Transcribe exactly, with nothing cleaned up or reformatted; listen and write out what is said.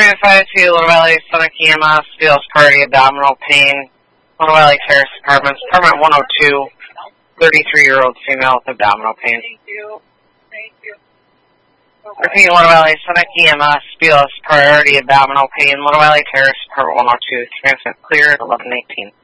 Transfer to Little Valley Sonic E M S, feels priority abdominal pain. Little Valley Terrace Apartments, apartment one oh two, thirty-three-year-old female with abdominal pain. Thank you. Thank you. Okay. Repeat, Little Valley Sonic E M S, feels priority abdominal pain. Little Valley Terrace, apartment one oh two, transmit clear at eleven eighteen.